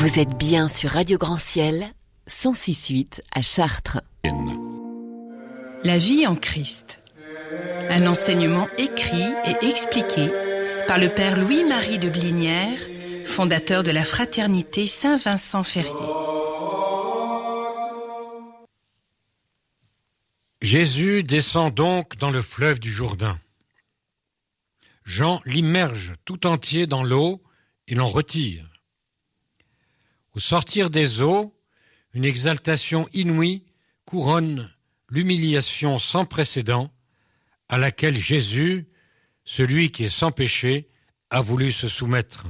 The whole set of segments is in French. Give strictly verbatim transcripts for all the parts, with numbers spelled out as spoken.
Vous êtes bien sur Radio Grand Ciel, cent six virgule huit à Chartres. La vie en Christ. Un enseignement écrit et expliqué par le Père Louis-Marie de Blinière, fondateur de la Fraternité Saint-Vincent-Ferrier. Jésus descend donc dans le fleuve du Jourdain. Jean l'immerge tout entier dans l'eau et l'en retire. Au sortir des eaux, une exaltation inouïe couronne l'humiliation sans précédent à laquelle Jésus, celui qui est sans péché, a voulu se soumettre.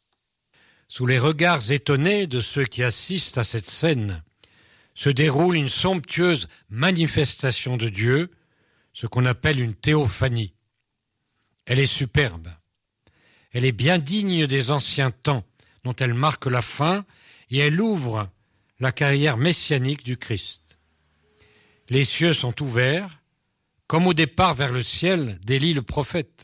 Sous les regards étonnés de ceux qui assistent à cette scène, se déroule une somptueuse manifestation de Dieu, ce qu'on appelle une théophanie. Elle est superbe. Elle est bien digne des anciens temps, dont elle marque la fin, et elle ouvre la carrière messianique du Christ. Les cieux sont ouverts, comme au départ vers le ciel d'Élie le prophète.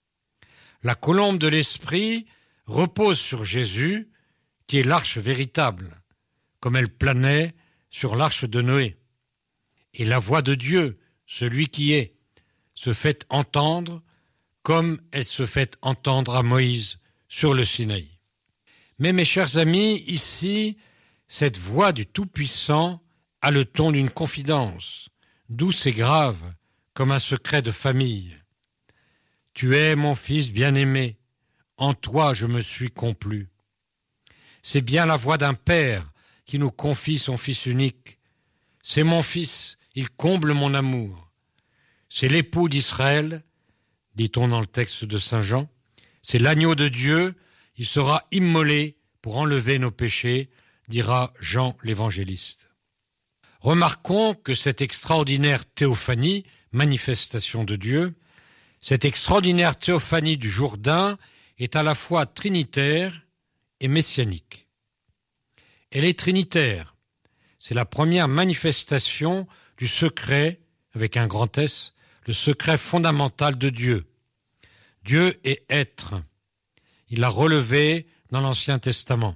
La colombe de l'Esprit repose sur Jésus, qui est l'arche véritable, comme elle planait sur l'arche de Noé. Et la voix de Dieu, celui qui est, se fait entendre comme elle se fait entendre à Moïse sur le Sinaï. Mais mes chers amis, ici, cette voix du Tout-Puissant a le ton d'une confidence, douce et grave, comme un secret de famille. « Tu es mon fils bien-aimé, en toi je me suis complu. » C'est bien la voix d'un père qui nous confie son fils unique. « C'est mon fils, il comble mon amour. » C'est l'époux d'Israël, dit-on dans le texte de Saint Jean. C'est l'agneau de Dieu, il sera immolé pour enlever nos péchés, dira Jean l'évangéliste. Remarquons que cette extraordinaire théophanie, manifestation de Dieu, cette extraordinaire théophanie du Jourdain est à la fois trinitaire et messianique. Elle est trinitaire. C'est la première manifestation du secret, avec un grand S, le secret fondamental de Dieu. Dieu est être. Il l'a relevé dans l'Ancien Testament.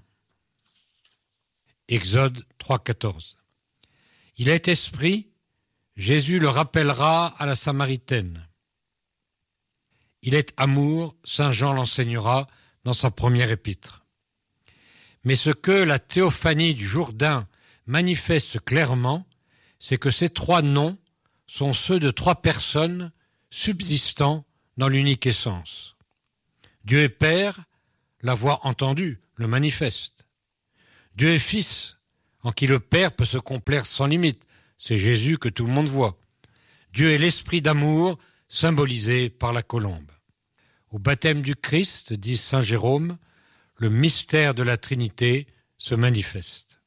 Exode trois, quatorze. Il est esprit, Jésus le rappellera à la Samaritaine. Il est amour, Saint Jean l'enseignera dans sa première épître. Mais ce que la théophanie du Jourdain manifeste clairement, c'est que ces trois noms sont ceux de trois personnes subsistant dans l'unique essence. Dieu est Père, la voix entendue le manifeste. Dieu est Fils, en qui le Père peut se complaire sans limite. C'est Jésus que tout le monde voit. Dieu est l'esprit d'amour, symbolisé par la colombe. Au baptême du Christ, dit saint Jérôme, le mystère de la Trinité se manifeste.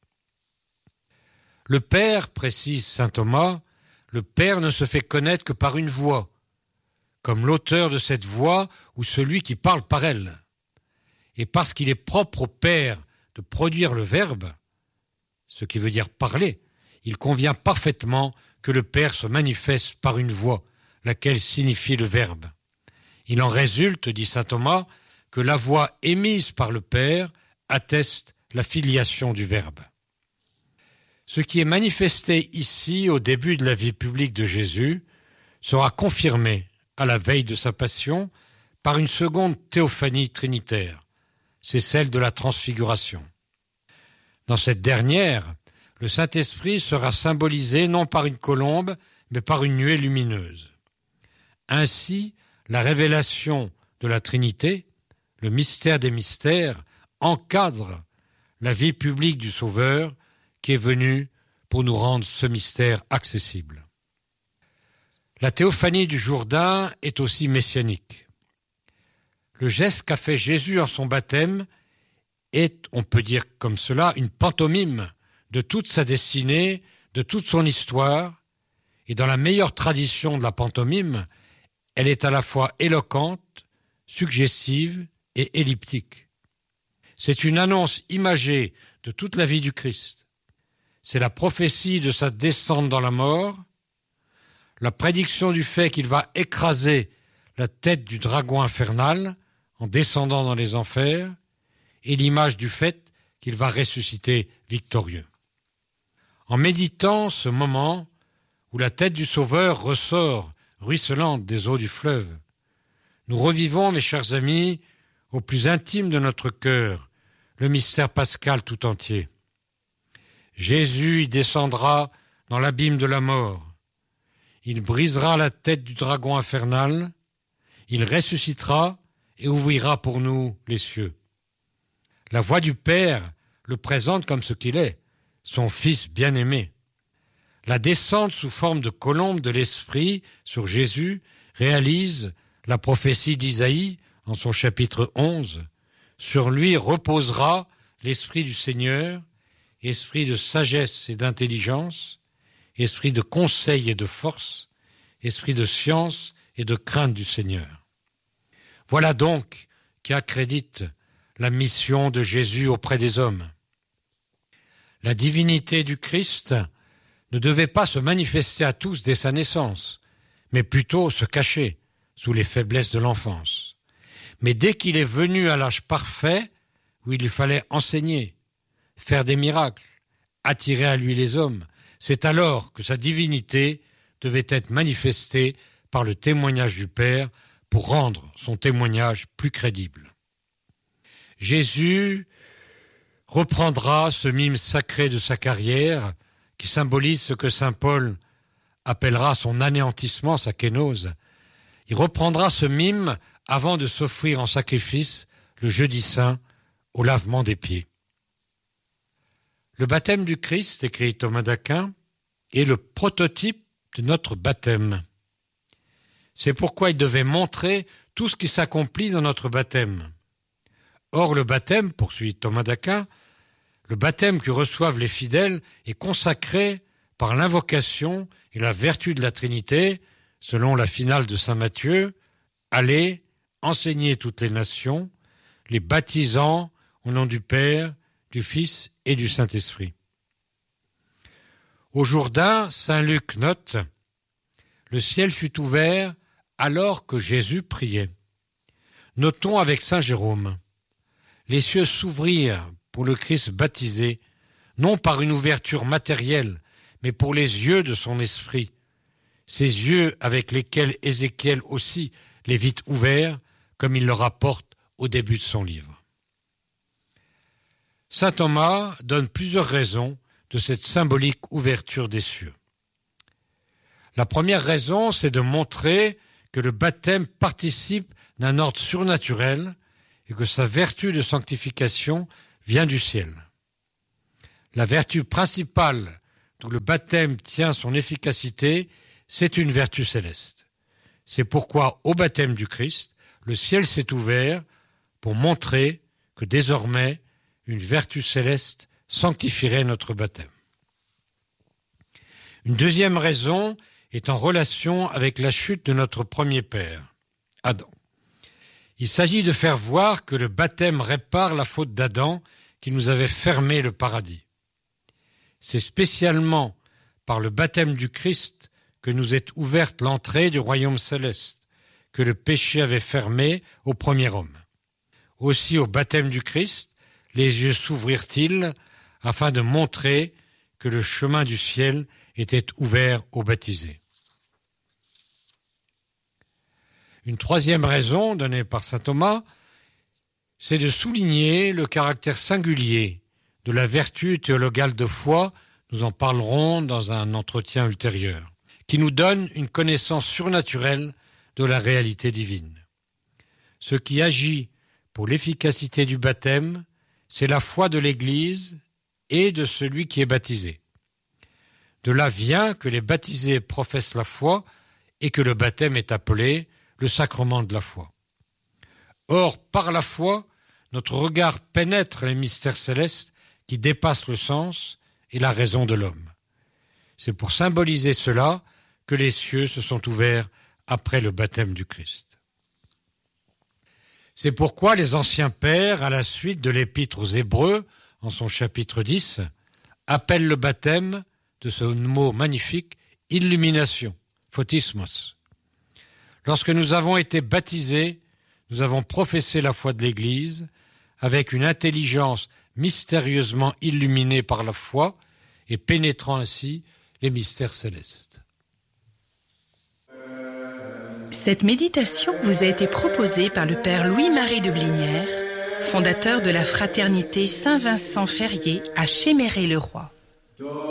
Le Père, précise saint Thomas, le Père ne se fait connaître que par une voix, comme l'auteur de cette voix ou celui qui parle par elle. Et parce qu'il est propre au Père de produire le Verbe, ce qui veut dire parler, il convient parfaitement que le Père se manifeste par une voix, laquelle signifie le Verbe. Il en résulte, dit saint Thomas, que la voix émise par le Père atteste la filiation du Verbe. Ce qui est manifesté ici au début de la vie publique de Jésus sera confirmé à la veille de sa passion par une seconde théophanie trinitaire, c'est celle de la transfiguration. Dans cette dernière, le Saint-Esprit sera symbolisé non par une colombe, mais par une nuée lumineuse. Ainsi, la révélation de la Trinité, le mystère des mystères, encadre la vie publique du Sauveur qui est venu pour nous rendre ce mystère accessible. La théophanie du Jourdain est aussi messianique. Le geste qu'a fait Jésus en son baptême est, on peut dire comme cela, une pantomime de toute sa destinée, de toute son histoire, et dans la meilleure tradition de la pantomime, elle est à la fois éloquente, suggestive et elliptique. C'est une annonce imagée de toute la vie du Christ. C'est la prophétie de sa descente dans la mort, la prédiction du fait qu'il va écraser la tête du dragon infernal en descendant dans les enfers, et l'image du fait qu'il va ressusciter victorieux. En méditant ce moment où la tête du Sauveur ressort ruisselante des eaux du fleuve, nous revivons, mes chers amis, au plus intime de notre cœur, le mystère pascal tout entier. Jésus y descendra dans l'abîme de la mort. Il brisera la tête du dragon infernal, il ressuscitera et ouvrira pour nous les cieux. La voix du Père le présente comme ce qu'il est, son Fils bien-aimé. La descente sous forme de colombe de l'Esprit sur Jésus réalise la prophétie d'Isaïe en son chapitre onze. Sur lui reposera l'Esprit du Seigneur, esprit de sagesse et d'intelligence, esprit de conseil et de force, esprit de science et de crainte du Seigneur. Voilà donc qui accrédite la mission de Jésus auprès des hommes. La divinité du Christ ne devait pas se manifester à tous dès sa naissance, mais plutôt se cacher sous les faiblesses de l'enfance. Mais dès qu'il est venu à l'âge parfait, où il lui fallait enseigner, faire des miracles, attirer à lui les hommes, c'est alors que sa divinité devait être manifestée par le témoignage du Père pour rendre son témoignage plus crédible. Jésus reprendra ce mime sacré de sa carrière qui symbolise ce que saint Paul appellera son anéantissement, sa kénose. Il reprendra ce mime avant de s'offrir en sacrifice le jeudi saint au lavement des pieds. Le baptême du Christ, écrit Thomas d'Aquin, est le prototype de notre baptême. C'est pourquoi il devait montrer tout ce qui s'accomplit dans notre baptême. Or, le baptême, poursuit Thomas d'Aquin, le baptême que reçoivent les fidèles est consacré par l'invocation et la vertu de la Trinité, selon la finale de saint Matthieu, « Allez, enseigner toutes les nations, les baptisant au nom du Père, du Fils et du Saint-Esprit. » Au Jourdain, saint Luc note « Le ciel fut ouvert alors que Jésus priait. » Notons avec saint Jérôme « Les cieux s'ouvrirent pour le Christ baptisé, non par une ouverture matérielle, mais pour les yeux de son esprit, ces yeux avec lesquels Ézéchiel aussi les vit ouverts, comme il le rapporte au début de son livre. » Saint Thomas donne plusieurs raisons de cette symbolique ouverture des cieux. La première raison, c'est de montrer que le baptême participe d'un ordre surnaturel et que sa vertu de sanctification vient du ciel. La vertu principale d'où le baptême tient son efficacité, c'est une vertu céleste. C'est pourquoi, au baptême du Christ, le ciel s'est ouvert pour montrer que désormais, une vertu céleste sanctifierait notre baptême. Une deuxième raison est en relation avec la chute de notre premier père, Adam. Il s'agit de faire voir que le baptême répare la faute d'Adam qui nous avait fermé le paradis. C'est spécialement par le baptême du Christ que nous est ouverte l'entrée du royaume céleste, que le péché avait fermé au premier homme. Aussi au baptême du Christ, les yeux s'ouvrirent-ils afin de montrer que le chemin du ciel était ouvert aux baptisés. Une troisième raison donnée par saint Thomas, c'est de souligner le caractère singulier de la vertu théologale de foi, nous en parlerons dans un entretien ultérieur, qui nous donne une connaissance surnaturelle de la réalité divine. Ce qui agit pour l'efficacité du baptême, c'est la foi de l'Église et de celui qui est baptisé. De là vient que les baptisés professent la foi et que le baptême est appelé le sacrement de la foi. Or, par la foi, notre regard pénètre les mystères célestes qui dépassent le sens et la raison de l'homme. C'est pour symboliser cela que les cieux se sont ouverts après le baptême du Christ. C'est pourquoi les anciens pères, à la suite de l'épître aux Hébreux, en son chapitre dix, appellent le baptême de ce mot magnifique, illumination, photismos. Lorsque nous avons été baptisés, nous avons professé la foi de l'Église, avec une intelligence mystérieusement illuminée par la foi et pénétrant ainsi les mystères célestes. Cette méditation vous a été proposée par le Père Louis-Marie de Blinière, fondateur de la Fraternité Saint-Vincent-Ferrier à Chéméré-le-Roi.